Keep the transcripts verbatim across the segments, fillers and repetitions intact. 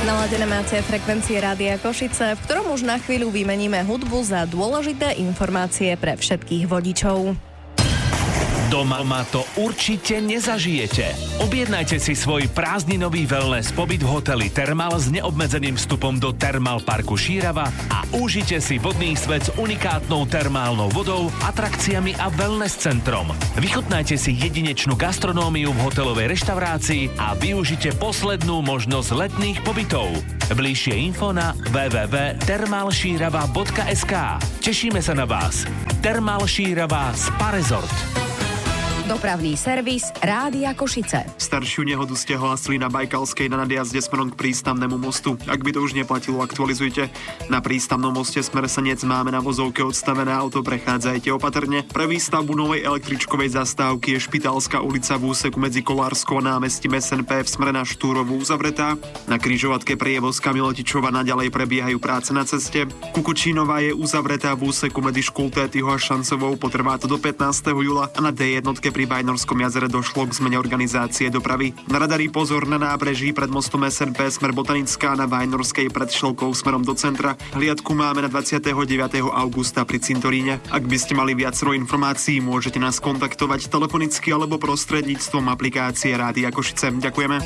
Naladené máte frekvencie Rádia Košice, v ktorom už na chvíľu vymeníme hudbu za dôležité informácie pre všetkých vodičov. Doma to určite nezažijete. Objednajte si svoj prázdninový wellness pobyt v hoteli Thermal s neobmedzeným vstupom do Thermal parku Šírava a užite si vodný svet s unikátnou termálnou vodou, atrakciami a wellness centrom. Vychutnajte si jedinečnú gastronómiu v hotelovej reštaurácii a využite poslednú možnosť letných pobytov. Bližšie info na w w w bodka thermal šírava bodka es ká. Tešíme sa na vás. Thermal Šírava Spa Resort. Dopravný servis Rádia Košice. Staršiu nehodu ste hlásili na Bajkalskej na nadjazde smerom k prístavnému mostu. Ak by to už neplatilo, aktualizujte. Na prístavnom moste smer Senec máme na vozovke odstavené auto, prechádzajte opatrne. Pre výstavbu novej električkovej zastávky je Špitalská ulica v úseku medzi Kolárskou a námestím es en pé v smere na Štúrovú uzavretá. Na križovatke prievozka Milotičova naďalej prebiehajú práce na ceste. Kukučínová je uzavretá v úseku medzi Škultétyho a Šancovou, potrvá to do pätnásteho júla a na dé jednotke pri Bajnorskom jazere došlo k zmene organizácie dopravy. Na radari pozor na nábreží pred mostom es en pé smer Botanická, na Bajnorskej pred Šelkou smerom do centra. Hliadku máme na dvadsiateho deviateho augusta pri Cintoríne. Ak by ste mali viacero informácií, môžete nás kontaktovať telefonicky alebo prostredníctvom aplikácie Rádia Košice. Ďakujeme.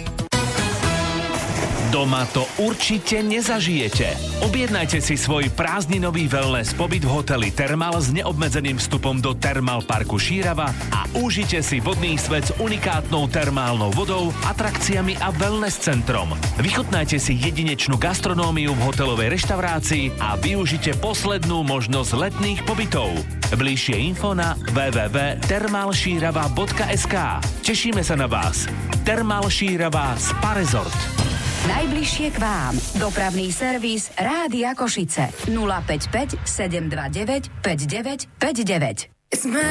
Doma to určite nezažijete. Objednajte si svoj prázdninový wellness pobyt v hoteli Thermal s neobmedzeným vstupom do Thermal parku Šírava a užite si vodný svet s unikátnou termálnou vodou, atrakciami a wellness centrom. Vychutnajte si jedinečnú gastronómiu v hotelovej reštaurácii a využite poslednú možnosť letných pobytov. Bližšie info na w w w bodka thermal šírava bodka es ká. Tešíme sa na vás. Thermal Šírava Spa Resort. Najbližšie k vám. Dopravný servis Rádia Košice. nula päť päť sedem dva deväť päť deväť päť deväť.